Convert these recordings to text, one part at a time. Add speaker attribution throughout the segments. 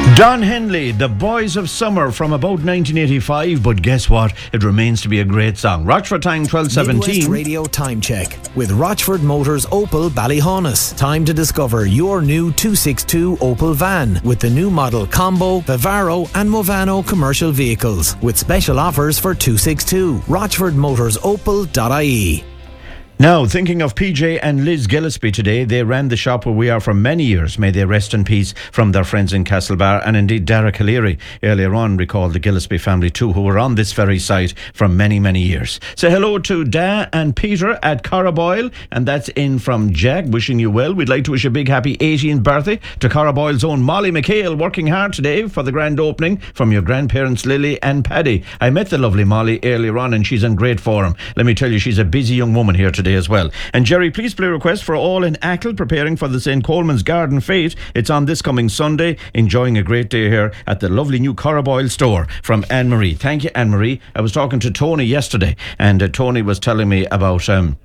Speaker 1: Don Henley, The Boys of Summer from about 1985, but guess what? It remains to be a great song. Rochford time 12:17.
Speaker 2: Midwest Radio Time Check with Rochford Motors Opel Ballyhaunis. Time to discover your new 262 Opel van with the new model Combo, Vivaro and Movano commercial vehicles with special offers for 262. RochfordMotorsOpel.ie.
Speaker 1: Now, thinking of PJ and Liz Gillespie today, they ran the shop where we are for many years. May they rest in peace from their friends in Castlebar. And indeed, Derek O'Leary earlier on recalled the Gillespie family too, who were on this very site for many, many years. Say hello to Da and Peter at Carraboyle, and that's in from Jack, wishing you well. We'd like to wish a big happy 18th birthday to Carraboyle's own Molly McHale, working hard today for the grand opening from your grandparents Lily and Paddy. I met the lovely Molly earlier on and she's in great form. Let me tell you, she's a busy young woman here today as well. And Jerry, please play a request for all in Achill preparing for the St. Coleman's Garden Fete. It's on this coming Sunday. Enjoying a great day here at the lovely new Carraboyle store from Anne-Marie. Thank you, Anne-Marie. I was talking to Tony yesterday and Tony was telling me about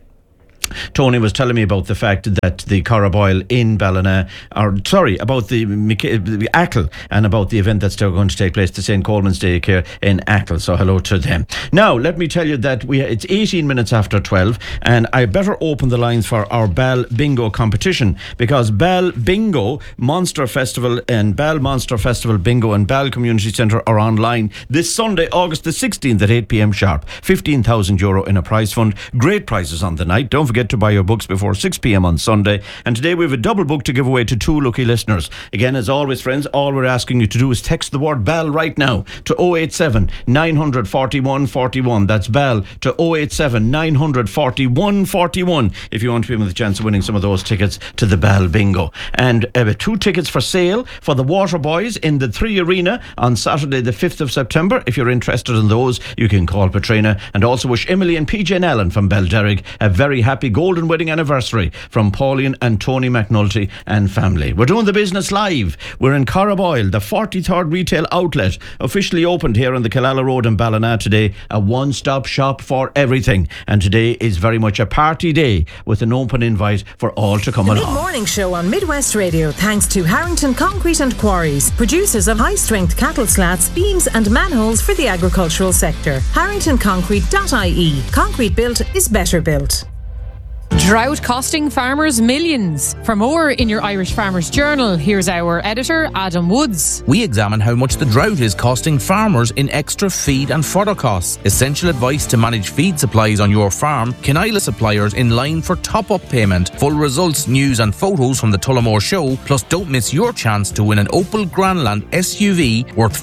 Speaker 1: the fact that the Carraboyle in Ballina, about the Achill, and about the event that's still going to take place, the St. Coleman's Daycare in Achill. So hello to them. Now, let me tell you that it's 18 minutes after 12, and I better open the lines for our Ball Bingo competition, because Ball Bingo Monster Festival and Ball Monster Festival Bingo and Ball Community Centre are online this Sunday, August the 16th at 8 p.m. sharp. €15,000 in a prize fund. Great prizes on the night. Don't forget to buy your books before 6 p.m. on Sunday. And today we have a double book to give away to two lucky listeners. Again, as always, friends, all we're asking you to do is text the word BAL right now to 087 900 41 41. That's BAL to 087 900 41 41 if you want to be with a chance of winning some of those tickets to the BAL Bingo. And 2 tickets for sale for the Water Boys in the 3 Arena on Saturday the 5th of September. If you're interested in those, you can call Katrina. And also wish Emily and PJ and Alan from Belderrig a very happy golden wedding anniversary from Pauline and Tony McNulty and family. We're doing the business live. We're in Carraboyle, the 43rd retail outlet, officially opened here on the Killala Road in Ballina today, a one-stop shop for everything. And today is very much a party day with an open invite for all to come along.
Speaker 3: The Mid-Morning Show on Midwest Radio, thanks to Harrington Concrete and Quarries, producers of high-strength cattle slats, beams and manholes for the agricultural sector. HarringtonConcrete.ie. Concrete built is better built.
Speaker 4: Drought costing farmers millions. For more in your Irish Farmers Journal, here's our editor, Adam Woods.
Speaker 5: We examine how much the drought is costing farmers in extra feed and fodder costs. Essential advice to manage feed supplies on your farm. Kinila suppliers in line for top-up payment. Full results, news and photos from the Tullamore Show. Plus, don't miss your chance to win an Opel Grandland SUV worth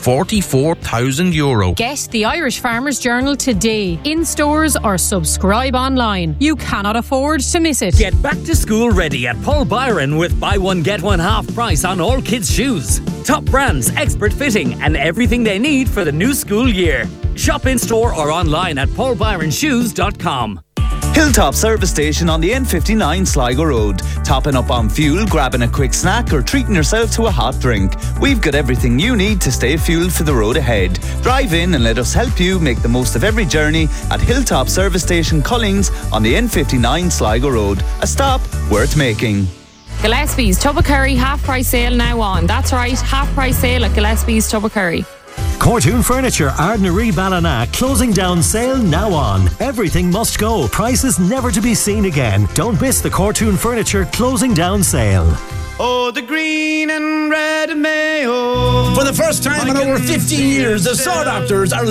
Speaker 5: €44,000.
Speaker 4: Get the Irish Farmers Journal today, in stores or subscribe online. You cannot afford to miss it.
Speaker 6: Get back to school ready at Paul Byron with buy one get one half price on all kids' shoes. Top brands, expert fitting and everything they need for the new school year. Shop in store or online at paulbyronshoes.com.
Speaker 7: Hilltop Service Station on the N59 Sligo Road. Topping up on fuel, grabbing a quick snack or treating yourself to a hot drink. We've got everything you need to stay fueled for the road ahead. Drive in and let us help you make the most of every journey at Hilltop Service Station Cullings on the N59 Sligo Road. A stop worth making.
Speaker 4: Gillespie's Tubbercurry half price sale now on. That's right, half price sale at Gillespie's Tubbercurry.
Speaker 8: Cortoon Furniture, Ardnaree Ballina, closing down sale now on. Everything must go. Prices never to be seen again. Don't miss the Cortoon Furniture closing down sale.
Speaker 9: Oh, the green and red mayo.
Speaker 10: For the first time in over 15 years, the Saw Doctors are